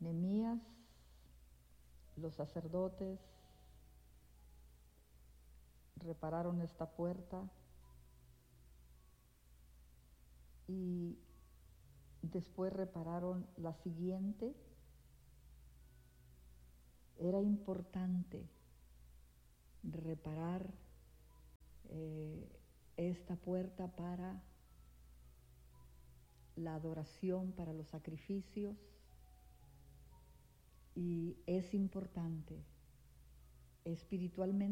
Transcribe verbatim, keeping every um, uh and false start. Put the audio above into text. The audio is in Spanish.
Nehemías, los sacerdotes repararon esta puerta y después repararon la siguiente. Era importante reparar eh, esta puerta para la adoración, para los sacrificios, y es importante espiritualmente